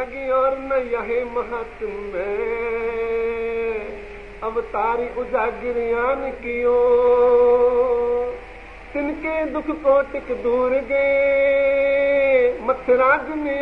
जागी और न यही महात्म अवतारी उजागिरियान कियो तिनके दुख कोटिक दूर गए मथुरा